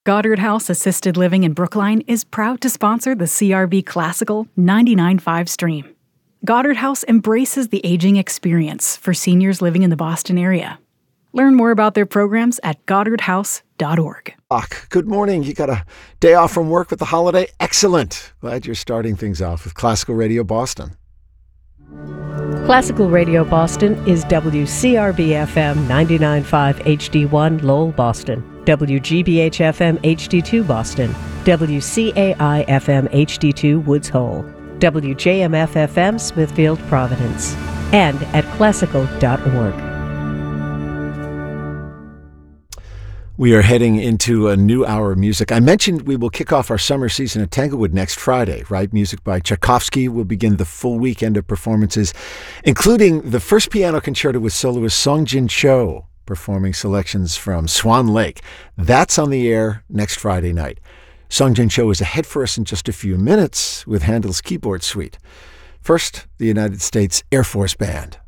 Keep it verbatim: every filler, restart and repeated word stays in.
Goddard House Assisted Living in Brookline is proud to sponsor the C R B Classical ninety-nine point five stream. Goddard House embraces the aging experience for seniors living in the Boston area. Learn more about their programs at goddard house dot org. Good morning. You got a day off from work with the holiday? Excellent. Glad you're starting things off with Classical Radio Boston. Classical Radio Boston is W C R B F M ninety-nine point five H D one Lowell, Boston, W G B H F M H D two Boston, W C A I F M H D two Woods Hole, W J M F F M Smithfield, Providence, and at classical dot org. We are heading into a new hour of music. I mentioned we will kick off our summer season at Tanglewood next Friday, right? Music by Tchaikovsky will begin the full weekend of performances, including the first piano concerto with soloist Song-Jin Cho, performing selections from Swan Lake. That's on the air next Friday night. Song-Jin Cho is ahead for us in just a few minutes with Handel's keyboard suite. First, the United States Air Force Band.